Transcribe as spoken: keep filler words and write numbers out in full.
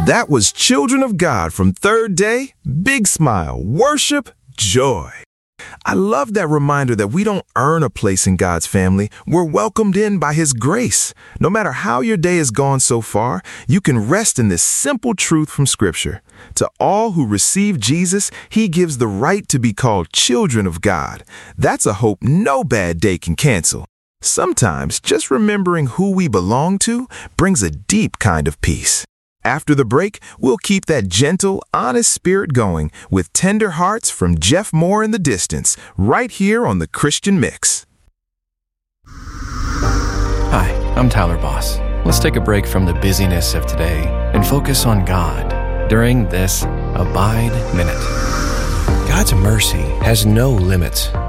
That was Children of God from Third Day. Big smile, worship, joy. I love that reminder that we don't earn a place in God's family. We're welcomed in by His grace. No matter how your day has gone so far, you can rest in this simple truth from Scripture. To all who receive Jesus, He gives the right to be called children of God. That's a hope no bad day can cancel. Sometimes just remembering who we belong to brings a deep kind of peace. After the break, we'll keep that gentle, honest spirit going with Tender Hearts from Jeff Moore in the Distance, right here on the Christian Mix. Hi, I'm Tyler Boss. Let's take a break from the busyness of today and focus on God during this Abide Minute. God's mercy has no limits.